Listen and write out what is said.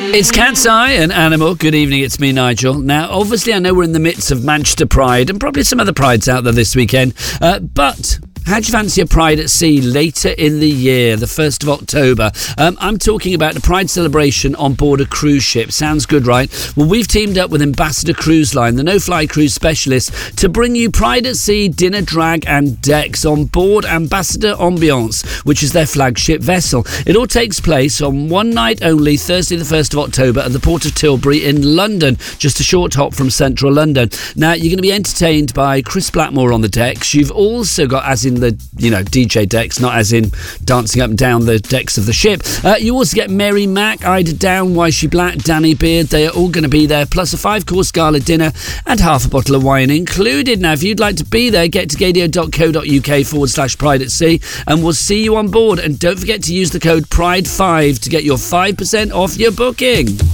It's Cat's Eye, an animal. Good evening, it's me, Nigel. Now, obviously, I know we're in the midst of Manchester Pride and probably some other prides out there this weekend, but how do you fancy a Pride at Sea later in the year, the 1st of October? I'm talking about the Pride celebration on board a cruise ship. Sounds good, right? Well, we've teamed up with Ambassador Cruise Line, the no-fly cruise specialist, to bring you Pride at Sea dinner, drag and decks on board Ambassador Ambiance, which is their flagship vessel. It all takes place on one night only, Thursday the 1st of October at the Port of Tilbury in London, just a short hop from central London. Now, you're going to be entertained by Chris Blackmore on the decks. You've also got, as in the DJ decks, not as in dancing up and down the decks of the ship. You also get Mary Mack, Ida Down, Wishy Black, Danny Beard. They are all going to be there, plus a 5-course gala dinner and half a bottle of wine included. Now, if you'd like to be there, get to gadio.co.uk/Pride at Sea and we'll see you on board. And don't forget to use the code PRIDE5 to get your 5% off your booking.